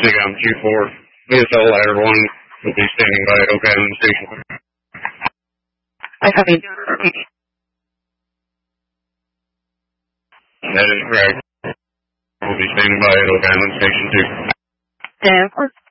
Seagown Q4. VSL Ladder 1 will be standing by at Oak Island Station. I copy. That is correct. We'll be standing by at Oak Island Station 2. And of course.